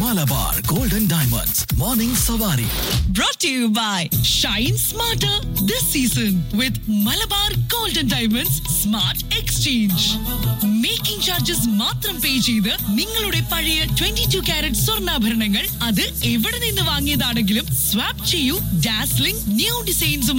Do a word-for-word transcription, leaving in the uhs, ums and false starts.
Malabar golden diamonds morning സവാരി. Brought to you by Shine Smarter this season with Malabar Golden Diamonds Smart Exchange. Making charges മാത്രം പേ ചെയ്ത് നിങ്ങളുടെ പഴയ twenty two carrot സ്വർണ്ണാഭരണങ്ങൾ അത് എവിടെ നിന്ന് വാങ്ങിയതാണെങ്കിലും സ്വാപ്പ് ചെയ്യൂ. Dazzling new ഡിസൈൻസും